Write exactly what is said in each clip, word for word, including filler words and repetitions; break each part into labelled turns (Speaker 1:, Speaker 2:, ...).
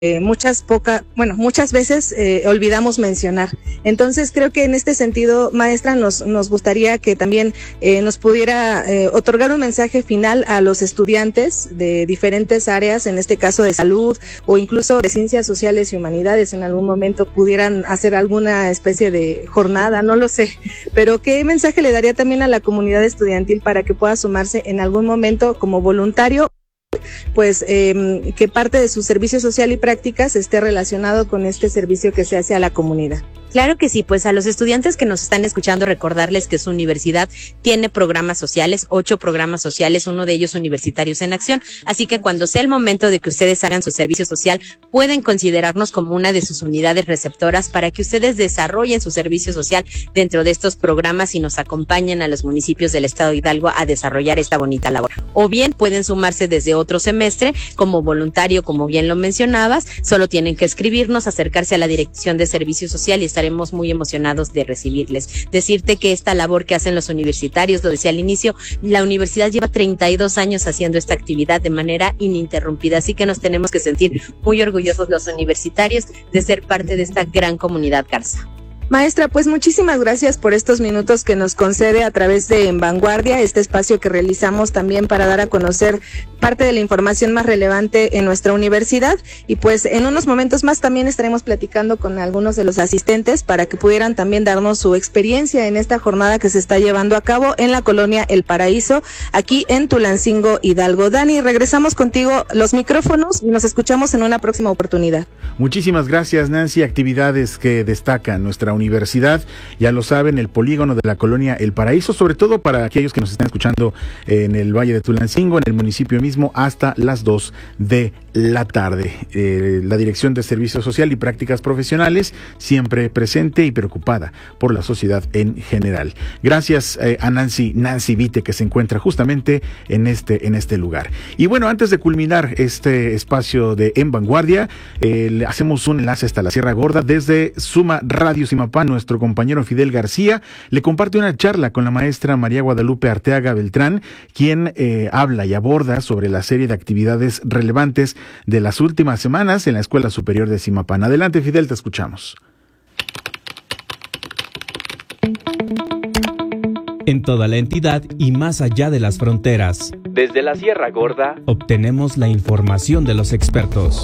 Speaker 1: Eh, muchas poca, bueno, muchas veces eh, olvidamos mencionar. Entonces creo que en este sentido, maestra, nos, nos gustaría que también eh, nos pudiera eh, otorgar un mensaje final a los estudiantes de diferentes áreas, en este caso de salud o incluso de ciencias sociales y humanidades. En algún momento pudieran hacer alguna especie de jornada, no lo sé, pero ¿qué mensaje le daría también a la comunidad estudiantil para que pueda sumarse en algún momento como voluntario? Pues eh, que parte de su servicio social y prácticas esté relacionado con este servicio que se hace a la comunidad.
Speaker 2: Claro que sí, pues a los estudiantes que nos están escuchando recordarles que su universidad tiene programas sociales, ocho programas sociales, uno de ellos Universitarios en Acción, así que cuando sea el momento de que ustedes hagan su servicio social, pueden considerarnos como una de sus unidades receptoras para que ustedes desarrollen su servicio social dentro de estos programas y nos acompañen a los municipios del estado de Hidalgo a desarrollar esta bonita labor. O bien pueden sumarse desde otro semestre como voluntario, como bien lo mencionabas, solo tienen que escribirnos, acercarse a la Dirección de Servicio Social y estar estaremos muy emocionados de recibirles. Decirte que esta labor que hacen los universitarios, lo decía al inicio, la universidad lleva treinta y dos años haciendo esta actividad de manera ininterrumpida, así que nos tenemos que sentir muy orgullosos los universitarios de ser parte de esta gran comunidad Garza.
Speaker 1: Maestra, pues muchísimas gracias por estos minutos que nos concede a través de En Vanguardia, este espacio que realizamos también para dar a conocer parte de la información más relevante en nuestra universidad, y pues en unos momentos más también estaremos platicando con algunos de los asistentes para que pudieran también darnos su experiencia en esta jornada que se está llevando a cabo en la colonia El Paraíso, aquí en Tulancingo, Hidalgo. Dani, regresamos contigo los micrófonos y nos escuchamos en una próxima oportunidad.
Speaker 3: Muchísimas gracias, Nancy. Actividades que destacan nuestra universidad, ya lo saben, el polígono de la colonia El Paraíso, sobre todo para aquellos que nos están escuchando en el Valle de Tulancingo, en el municipio mismo, hasta las dos de la tarde. Eh, la Dirección de Servicio Social y Prácticas Profesionales siempre presente y preocupada por la sociedad en general. Gracias eh, a Nancy, Nancy Vite, que se encuentra justamente en este, en este lugar. Y bueno, antes de culminar este espacio de En Vanguardia, eh, le hacemos un enlace hasta la Sierra Gorda desde Suma Radio Zimapán. Nuestro compañero Fidel García le comparte una charla con la maestra María Guadalupe Arteaga Beltrán, quien eh, habla y aborda sobre la serie de actividades relevantes de las últimas semanas en la Escuela Superior de Zimapán. Adelante, Fidel, te escuchamos.
Speaker 4: En toda la entidad y más allá de las fronteras,
Speaker 5: desde la Sierra Gorda,
Speaker 4: obtenemos la información de los expertos.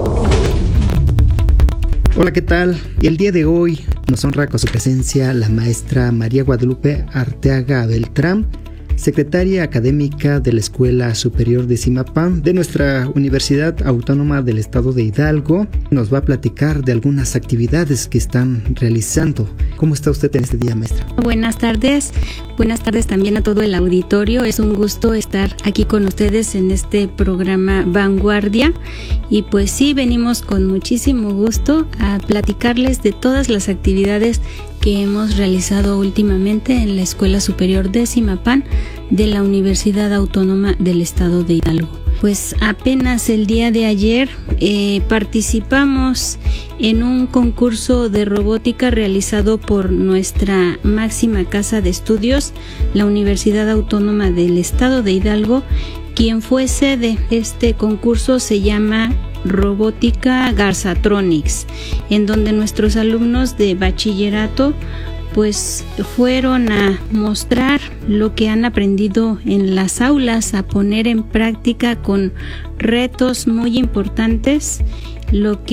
Speaker 6: Hola, ¿qué tal? El día de hoy nos honra con su presencia la maestra María Guadalupe Arteaga Beltrán, secretaria académica de la Escuela Superior de Zimapán de nuestra Universidad Autónoma del Estado de Hidalgo. Nos va a platicar de algunas actividades que están realizando. ¿Cómo está usted en este día, maestra?
Speaker 7: Buenas tardes, buenas tardes también a todo el auditorio. Es un gusto estar aquí con ustedes en este programa Vanguardia. Y pues sí, venimos con muchísimo gusto a platicarles de todas las actividades que hemos realizado últimamente en la Escuela Superior de Zimapán de la Universidad Autónoma del Estado de Hidalgo. Pues apenas el día de ayer eh, participamos en un concurso de robótica realizado por nuestra máxima casa de estudios, la Universidad Autónoma del Estado de Hidalgo, quien fue sede. Este concurso se llama Robótica Garzatronics, en donde nuestros alumnos de bachillerato pues fueron a mostrar lo que han aprendido en las aulas, a poner en práctica con retos muy importantes lo que